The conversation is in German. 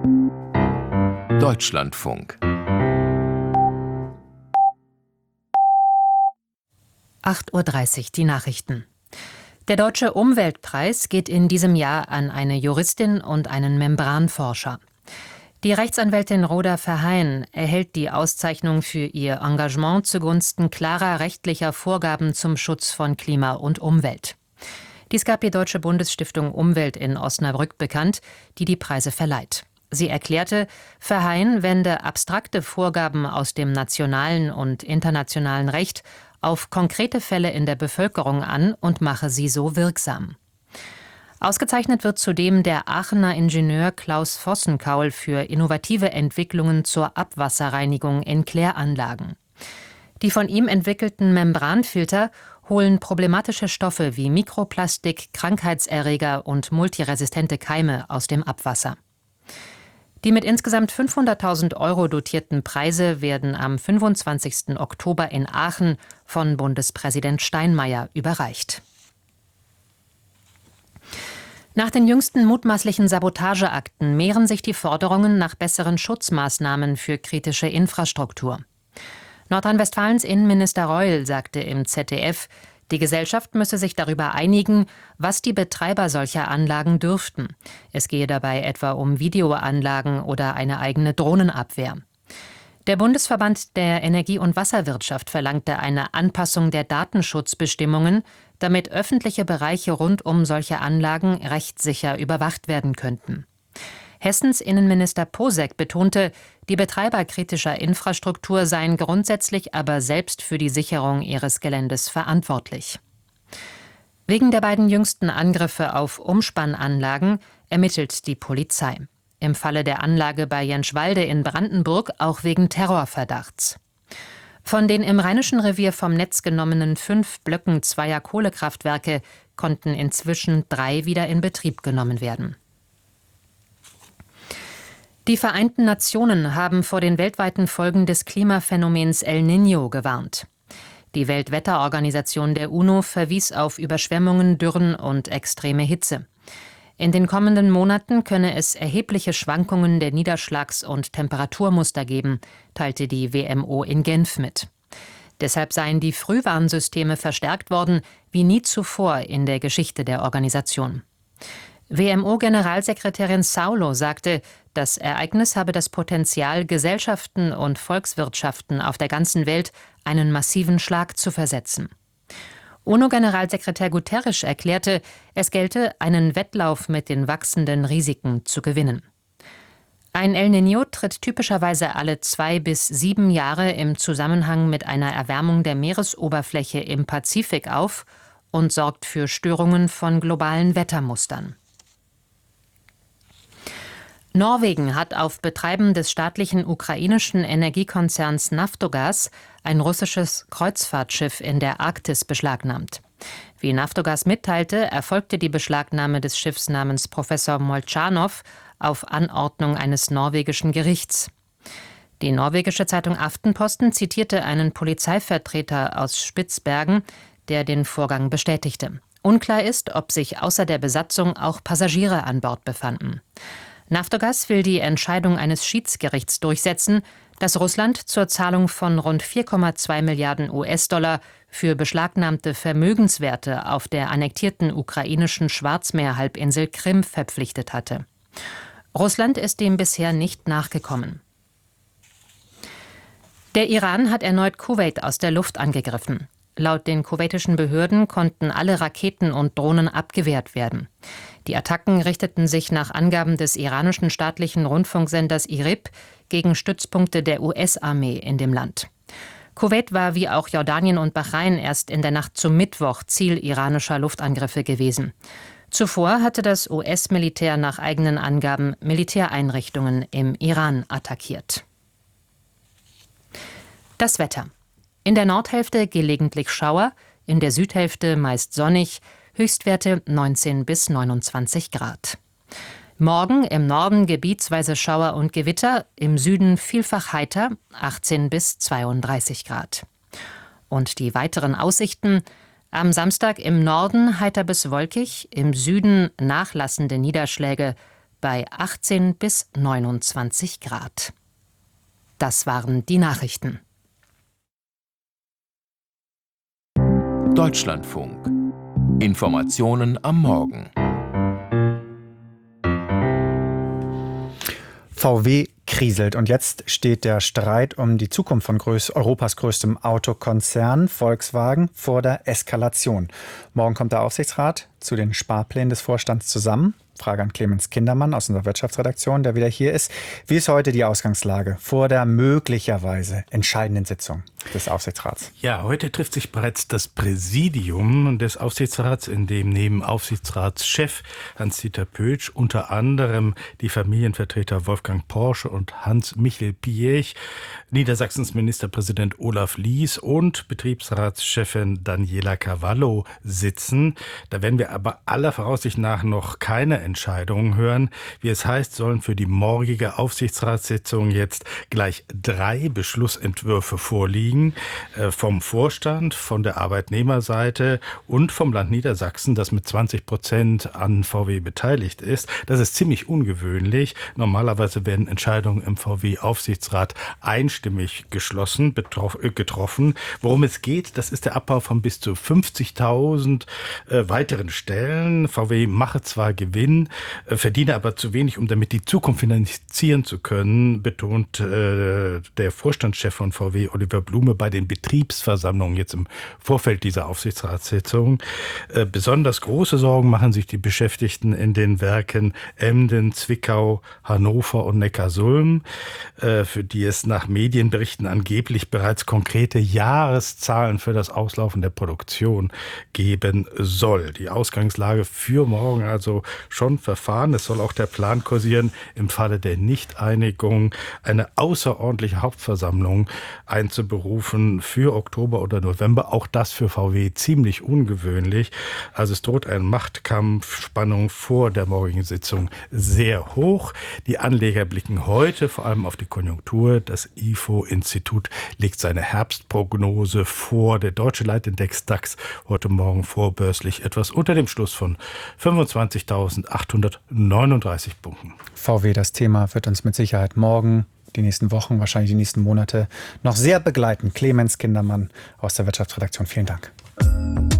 Deutschlandfunk. 8:30 Uhr, die Nachrichten. Der Deutsche Umweltpreis geht in diesem Jahr an eine Juristin und einen Membranforscher. Die Rechtsanwältin Rhoda Verheyen erhält die Auszeichnung für ihr Engagement zugunsten klarer rechtlicher Vorgaben zum Schutz von Klima und Umwelt. Dies gab die Deutsche Bundesstiftung Umwelt in Osnabrück bekannt, die die Preise verleiht. Sie erklärte, Verheyen wende abstrakte Vorgaben aus dem nationalen und internationalen Recht auf konkrete Fälle in der Bevölkerung an und mache sie so wirksam. Ausgezeichnet wird zudem der Aachener Ingenieur Klaus Vossenkaul für innovative Entwicklungen zur Abwasserreinigung in Kläranlagen. Die von ihm entwickelten Membranfilter holen problematische Stoffe wie Mikroplastik, Krankheitserreger und multiresistente Keime aus dem Abwasser. Die mit insgesamt 500.000 € dotierten Preise werden am 25. Oktober in Aachen von Bundespräsident Steinmeier überreicht. Nach den jüngsten mutmaßlichen Sabotageakten mehren sich die Forderungen nach besseren Schutzmaßnahmen für kritische Infrastruktur. Nordrhein-Westfalens Innenminister Reul sagte im ZDF, die Gesellschaft müsse sich darüber einigen, was die Betreiber solcher Anlagen dürften. Es gehe dabei etwa um Videoanlagen oder eine eigene Drohnenabwehr. Der Bundesverband der Energie- und Wasserwirtschaft verlangte eine Anpassung der Datenschutzbestimmungen, damit öffentliche Bereiche rund um solche Anlagen rechtssicher überwacht werden könnten. Hessens Innenminister Posek betonte, die Betreiber kritischer Infrastruktur seien grundsätzlich aber selbst für die Sicherung ihres Geländes verantwortlich. Wegen der beiden jüngsten Angriffe auf Umspannanlagen ermittelt die Polizei. Im Falle der Anlage bei Jenschwalde in Brandenburg auch wegen Terrorverdachts. Von den im Rheinischen Revier vom Netz genommenen 5 Blöcken zweier Kohlekraftwerke konnten inzwischen 3 wieder in Betrieb genommen werden. Die Vereinten Nationen haben vor den weltweiten Folgen des Klimaphänomens El Niño gewarnt. Die Weltwetterorganisation der UNO verwies auf Überschwemmungen, Dürren und extreme Hitze. In den kommenden Monaten könne es erhebliche Schwankungen der Niederschlags- und Temperaturmuster geben, teilte die WMO in Genf mit. Deshalb seien die Frühwarnsysteme verstärkt worden, wie nie zuvor in der Geschichte der Organisation. WMO-Generalsekretärin Saulo sagte, das Ereignis habe das Potenzial, Gesellschaften und Volkswirtschaften auf der ganzen Welt einen massiven Schlag zu versetzen. UNO-Generalsekretär Guterres erklärte, es gelte, einen Wettlauf mit den wachsenden Risiken zu gewinnen. Ein El Niño tritt typischerweise alle 2 bis 7 Jahre im Zusammenhang mit einer Erwärmung der Meeresoberfläche im Pazifik auf und sorgt für Störungen von globalen Wettermustern. Norwegen hat auf Betreiben des staatlichen ukrainischen Energiekonzerns Naftogaz ein russisches Kreuzfahrtschiff in der Arktis beschlagnahmt. Wie Naftogaz mitteilte, erfolgte die Beschlagnahme des Schiffs namens Professor Molchanov auf Anordnung eines norwegischen Gerichts. Die norwegische Zeitung Aftenposten zitierte einen Polizeivertreter aus Spitzbergen, der den Vorgang bestätigte. Unklar ist, ob sich außer der Besatzung auch Passagiere an Bord befanden. Naftogaz will die Entscheidung eines Schiedsgerichts durchsetzen, das Russland zur Zahlung von rund 4,2 Milliarden US-Dollar für beschlagnahmte Vermögenswerte auf der annektierten ukrainischen Schwarzmeerhalbinsel Krim verpflichtet hatte. Russland ist dem bisher nicht nachgekommen. Der Iran hat erneut Kuwait aus der Luft angegriffen. Laut den kuwaitischen Behörden konnten alle Raketen und Drohnen abgewehrt werden. Die Attacken richteten sich nach Angaben des iranischen staatlichen Rundfunksenders IRIB gegen Stützpunkte der US-Armee in dem Land. Kuwait war wie auch Jordanien und Bahrain erst in der Nacht zum Mittwoch Ziel iranischer Luftangriffe gewesen. Zuvor hatte das US-Militär nach eigenen Angaben Militäreinrichtungen im Iran attackiert. Das Wetter. In der Nordhälfte gelegentlich Schauer, in der Südhälfte meist sonnig, Höchstwerte 19 bis 29 Grad. Morgen im Norden gebietsweise Schauer und Gewitter, im Süden vielfach heiter, 18 bis 32 Grad. Und die weiteren Aussichten: am Samstag im Norden heiter bis wolkig, im Süden nachlassende Niederschläge, bei 18 bis 29 Grad. Das waren die Nachrichten. Deutschlandfunk. Informationen am Morgen. VW kriselt und jetzt steht der Streit um die Zukunft von Europas größtem Autokonzern Volkswagen vor der Eskalation. Morgen kommt der Aufsichtsrat zu den Sparplänen des Vorstands zusammen. Frage an Clemens Kindermann aus unserer Wirtschaftsredaktion, der wieder hier ist. Wie ist heute die Ausgangslage vor der möglicherweise entscheidenden Sitzung des Aufsichtsrats? Ja, heute trifft sich bereits das Präsidium des Aufsichtsrats, in dem neben Aufsichtsratschef Hans-Dieter Pötsch unter anderem die Familienvertreter Wolfgang Porsche und Hans-Michel Piëch, Niedersachsens Ministerpräsident Olaf Lies und Betriebsratschefin Daniela Cavallo sitzen. Da werden wir aber aller Voraussicht nach noch keine Entscheidungen hören. Wie es heißt, sollen für die morgige Aufsichtsratssitzung jetzt gleich 3 Beschlussentwürfe vorliegen. Vom Vorstand, von der Arbeitnehmerseite und vom Land Niedersachsen, das mit 20% an VW beteiligt ist. Das ist ziemlich ungewöhnlich. Normalerweise werden Entscheidungen im VW-Aufsichtsrat einstimmig getroffen. Worum es geht, das ist der Abbau von bis zu 50.000 weiteren Stellen. VW mache zwar Gewinn, verdiene aber zu wenig, um damit die Zukunft finanzieren zu können, betont der Vorstandschef von VW, Oliver Blume, bei den Betriebsversammlungen jetzt im Vorfeld dieser Aufsichtsratssitzung. Besonders große Sorgen machen sich die Beschäftigten in den Werken Emden, Zwickau, Hannover und Neckarsulm, für die es nach Medienberichten angeblich bereits konkrete Jahreszahlen für das Auslaufen der Produktion geben soll. Die Ausgangslage für morgen also schon verfahren. Es soll auch der Plan kursieren, im Falle der Nichteinigung eine außerordentliche Hauptversammlung einzuberufen für Oktober oder November. Auch das für VW ziemlich ungewöhnlich. Also es droht ein Machtkampf, Spannung vor der morgigen Sitzung sehr hoch. Die Anleger blicken heute vor allem auf die Konjunktur. Das IFO-Institut legt seine Herbstprognose vor. Der deutsche Leitindex DAX heute Morgen vorbörslich etwas unter dem Schluss von 25.839 Punkten. VW, das Thema wird uns mit Sicherheit morgen, die nächsten Wochen, wahrscheinlich die nächsten Monate noch sehr begleiten. Clemens Kindermann aus der Wirtschaftsredaktion, vielen Dank.